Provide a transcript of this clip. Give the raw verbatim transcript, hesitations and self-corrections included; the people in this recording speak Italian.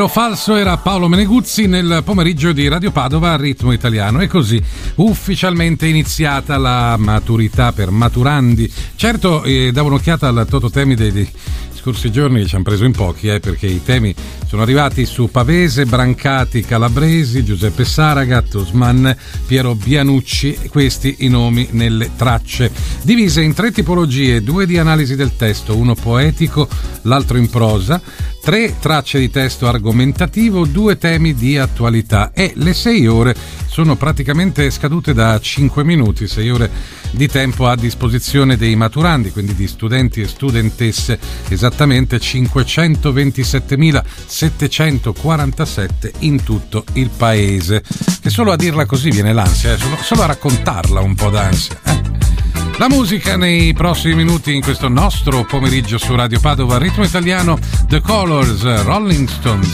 Falso era Paolo Meneguzzi nel pomeriggio di Radio Padova a ritmo italiano. E così ufficialmente iniziata la maturità per maturandi. Certo, eh, davo un'occhiata al tototemi dei, dei scorsi giorni, che ci hanno preso in pochi, eh, perché i temi sono arrivati su Pavese, Brancati, Calabresi, Giuseppe Saragat, Osman, Piero Bianucci, questi i nomi nelle tracce, divise in tre tipologie, due di analisi del testo, uno poetico, l'altro in prosa, tre tracce di testo argomentativo, due temi di attualità, e le sei ore sono praticamente scadute da cinque minuti, sei ore di tempo a disposizione dei maturandi, quindi di studenti e studentesse, esattamente cinquecentoventisettemila settecentoquarantasette in tutto il paese. Che solo a dirla così viene l'ansia, eh? solo, solo a raccontarla un po' d'ansia. Eh? La musica nei prossimi minuti in questo nostro pomeriggio su Radio Padova, ritmo italiano, The Colors, Rolling Stones.